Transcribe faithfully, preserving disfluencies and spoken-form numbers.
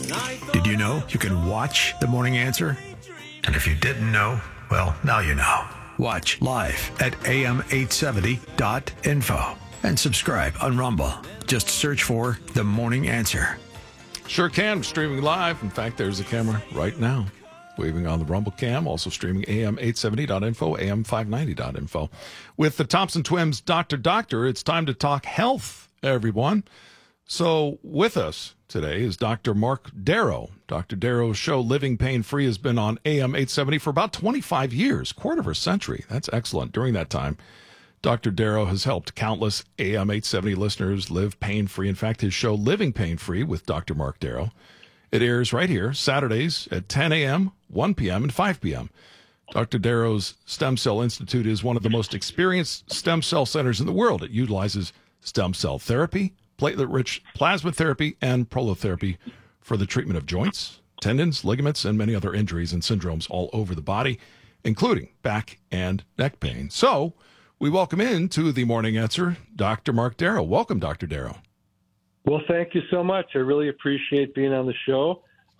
Did you know you can watch The Morning Answer? And if you didn't know, well, now you know. Watch live at a m eight seventy dot info and subscribe on Rumble. Just search for The Morning Answer. Sure can. Streaming live. In fact, there's a camera right now waving on the Rumble cam. Also streaming a m eight seventy dot info, a m five ninety dot info. With the Thompson Twins, Doctor Doctor, it's time to talk health, everyone. So with us today is Doctor Mark Darrow. Doctor Darrow's show, Living Pain Free, has been on A M eight seventy for about twenty-five years, quarter of a century. That's excellent. During that time, Doctor Darrow has helped countless A M eight seventy listeners live pain-free. In fact, his show, Living Pain Free with Doctor Mark Darrow, it airs right here, Saturdays at ten a.m., one p.m., and five p.m. Doctor Darrow's Stem Cell Institute is one of the most experienced stem cell centers in the world. It utilizes stem cell therapy, platelet-rich plasma therapy, and prolotherapy for the treatment of joints, tendons, ligaments, and many other injuries and syndromes all over the body, including back and neck pain. So we welcome in to the Morning Answer, Doctor Mark Darrow. Welcome, Doctor Darrow. Well, thank you so much. I really appreciate being on the show.